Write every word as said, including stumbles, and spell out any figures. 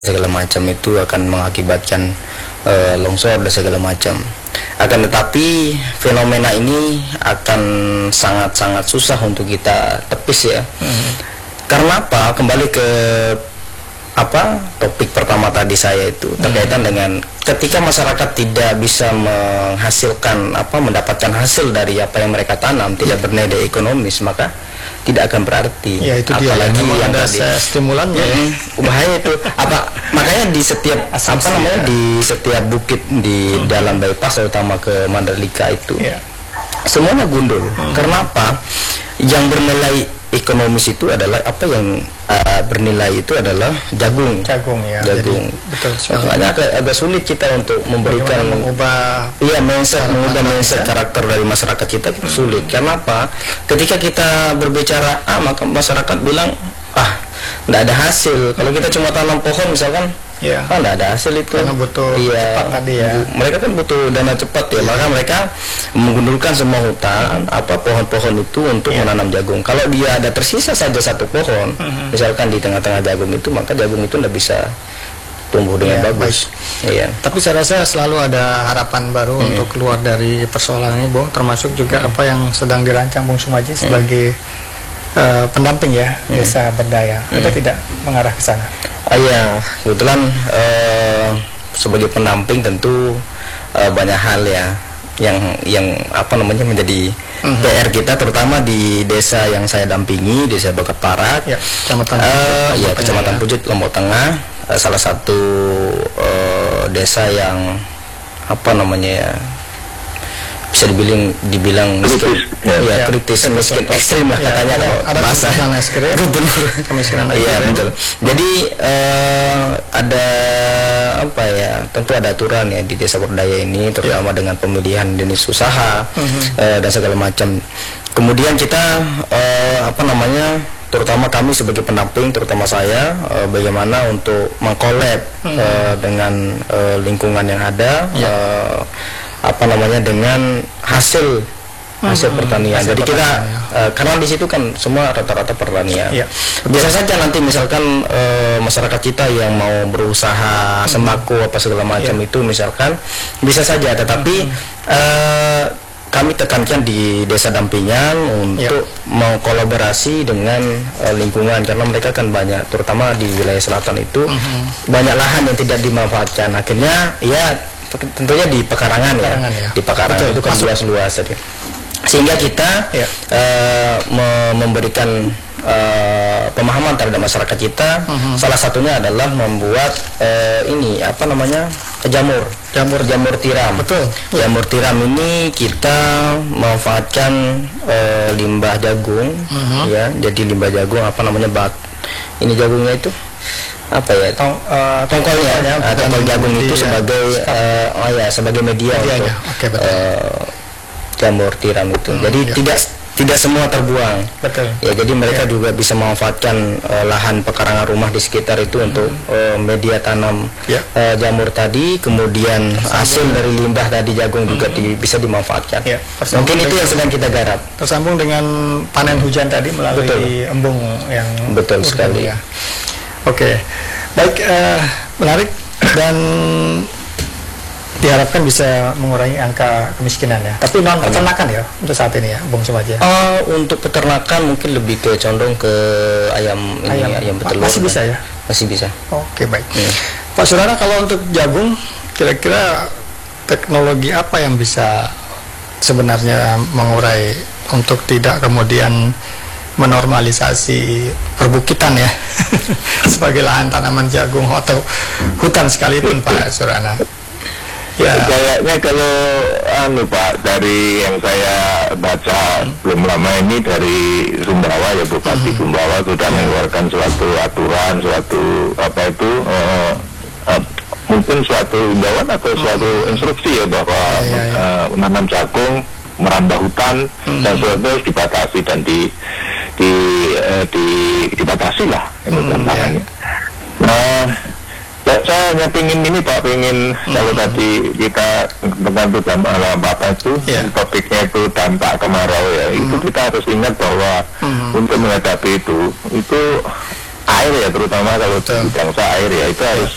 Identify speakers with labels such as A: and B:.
A: segala macam itu akan mengakibatkan uh, longsor dan segala macam. Akan tetapi fenomena ini akan sangat-sangat susah untuk kita tepis ya. Hmm. Karena apa? Kembali ke apa topik pertama tadi saya itu berkaitan hmm. dengan ketika masyarakat tidak bisa menghasilkan apa mendapatkan hasil dari apa yang mereka tanam, tidak bernilai ekonomis, maka tidak akan berarti.
B: Ya, itu dia
A: apalagi
B: yang,
A: yang tadi
B: stimulannya
A: hmm, bahaya itu apa makanya di setiap Asumsi, apa namanya ya. di setiap bukit di hmm. dalam bypass terutama ke Mandalika itu ya. Semuanya gundul. Hmm. Karena apa? Yang bernilai ekonomis itu adalah apa yang uh, bernilai itu adalah jagung.
B: Jagung ya.
A: Jagung.
B: Jadi, betul.
A: Makanya agak, agak sulit kita untuk memberikan
B: mengubah
A: iya mindset mengubah mindset karakter dari masyarakat kita itu hmm. sulit. Karena apa? Ketika kita berbicara A, maka masyarakat bilang ah, enggak ada hasil. Kalau kita cuma tanam pohon misalkan ya, kan tidak ada hasil itu.
B: Karena butuh
A: iya,
B: cepat tadi ya.
A: Mereka kan butuh dana cepat ya, maka mereka menggundulkan semua hutan, hmm. apa pohon-pohon itu untuk ya. menanam jagung. Kalau dia ada tersisa saja satu pohon, hmm. misalkan di tengah-tengah jagung itu, maka jagung itu tidak bisa tumbuh dengan ya, bagus. Iya.
B: Tapi saya rasa selalu ada harapan baru hmm. untuk keluar dari persoalan ini, Bung. Termasuk juga hmm. apa yang sedang dirancang Bung Sumaji sebagai hmm. Uh, pendamping ya hmm. desa berdaya. Kita hmm. tidak mengarah ke sana.
A: Ah, iya, kebetulan uh, sebagai pendamping tentu uh, banyak hal ya yang yang apa namanya menjadi hmm. P R kita, terutama di desa yang saya dampingi, desa Bakat Parak,
B: ya, Kecamatan
A: uh, ya Kecamatan Pujut, Lombok Tengah, uh, salah satu uh, desa yang apa namanya ya bisa dibilang dibilang miskin, ya, ya, ya kritis, miskin ekstrim lah ya, katanya kalau
B: ada
A: bahasa
B: kemiskinan
A: iya betul. Jadi uh, ada apa ya, tentu ada aturan ya di desa berdaya ini, terutama ya. dengan pemilihan jenis usaha uh-huh. uh, dan segala macam. Kemudian kita uh, apa namanya terutama kami sebagai pendamping, terutama saya, uh, bagaimana untuk mengkolab uh-huh. uh, dengan uh, lingkungan yang ada ya. uh, apa namanya dengan hasil hasil hmm, pertanian. Hasil Jadi kita ya. uh, karena di situ kan semua rata-rata pertanian. Ya. Bisa saja nanti misalkan uh, masyarakat kita yang mau berusaha hmm. sembako apa segala macam ya. itu misalkan bisa saja, tetapi hmm. uh, kami tekankan di desa dampingan untuk ya. mengkolaborasi dengan uh, lingkungan, karena mereka kan banyak, terutama di wilayah selatan itu hmm. banyak lahan yang tidak dimanfaatkan. Akhirnya ya tentunya di pekarangan, pekarangan ya. ya di pekarangan Betul, itu kan luas-luas tadi, sehingga kita ya. uh, me memberikan uh, pemahaman terhadap masyarakat kita. uh-huh. Salah satunya adalah membuat uh, ini apa namanya jamur jamur jamur tiram.
B: Betul.
A: Jamur tiram ini kita memanfaatkan uh, limbah jagung, uh-huh. ya jadi limbah jagung apa namanya bak ini jagungnya itu apa ya tong uh, tongkolnya ya, uh, tongkol jagung itu ya. sebagai uh, oh ya sebagai media untuk
B: okay,
A: uh, jamur tiram itu. Hmm, jadi ya. tidak tidak semua terbuang.
B: Betul.
A: Ya jadi mereka ya. juga bisa memanfaatkan uh, lahan pekarangan rumah di sekitar itu hmm. untuk uh, media tanam ya. uh, jamur tadi. Kemudian Tersambung. hasil dari limbah tadi jagung hmm. juga di, bisa dimanfaatkan. Ya. Mungkin itu yang sedang kita garap.
B: Tersambung dengan panen hmm. hujan tadi melalui Betul. embung yang
A: betul sekali. Ya.
B: Oke, okay. baik, uh, menarik dan diharapkan bisa mengurangi angka kemiskinan ya. Tapi non peternakan ya untuk saat ini ya, Bung Sumaji.
A: Uh, untuk peternakan mungkin lebih ke condong ke ayam ini, ayam, ayam betelur.
B: Masih bisa ya?
A: Masih bisa.
B: Oke, okay, baik. Hmm. Pak Surana, kalau untuk jagung, kira-kira teknologi apa yang bisa sebenarnya mengurai untuk tidak kemudian menormalisasi perbukitan ya sebagai lahan tanaman jagung atau hutan sekalipun, Pak Surana?
C: Ya, kayaknya kalau anu Pak, dari yang saya baca hmm. belum lama ini dari Sumbawa ya, Bupati hmm. Sumbawa sudah mengeluarkan suatu aturan, suatu apa itu uh, uh, mungkin suatu imbauan atau suatu hmm. instruksi ya bahwa ya, ya, ya. Uh, menanam jagung merambah hutan hmm. dan sebagainya harus dibatasi dan di di eh, di dibatasi lah hmm, ya. Nah, ya, saya hanya pingin ini Pak, pingin hmm. kalau tadi kita tergantung dampak apa itu yeah. topiknya itu dampak kemarau ya, hmm. itu kita harus ingat bahwa hmm. untuk menghadapi itu itu air ya, terutama kalau bangsa air ya, itu harus